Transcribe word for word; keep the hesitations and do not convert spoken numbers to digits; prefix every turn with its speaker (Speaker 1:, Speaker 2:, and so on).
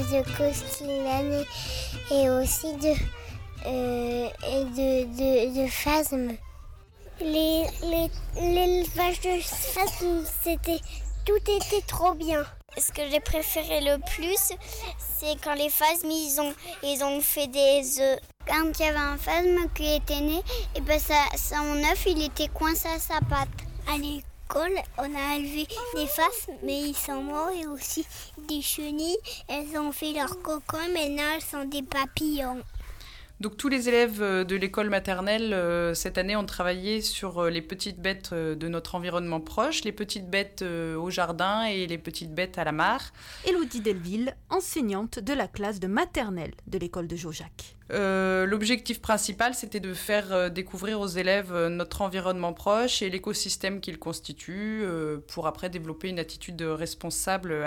Speaker 1: de cosquilane et aussi de, euh, et de, de, de phasmes. Les, les, l'élevage de phasmes, c'était, tout était trop bien.
Speaker 2: Ce que j'ai préféré le plus, c'est quand les phasmes, ils ont, ils ont fait des œufs.
Speaker 1: Quand il y avait un phasme qui était né, et ben ça, son œuf, il était coincé à sa patte. À l'école, on a élevé des phasmes, mais ils sont morts, et aussi des chenilles. Elles ont fait leur cocon, maintenant elles sont des papillons.
Speaker 3: Donc tous les élèves de l'école maternelle, euh, cette année, ont travaillé sur euh, les petites bêtes euh, de notre environnement proche, les petites bêtes euh, au jardin et les petites bêtes à la mare.
Speaker 4: Élodie Delville, enseignante de la classe de maternelle de l'école de Jaujac.
Speaker 3: Euh, l'objectif principal, c'était de faire euh, découvrir aux élèves euh, notre environnement proche et l'écosystème qu'il constitue euh, pour après développer une attitude responsable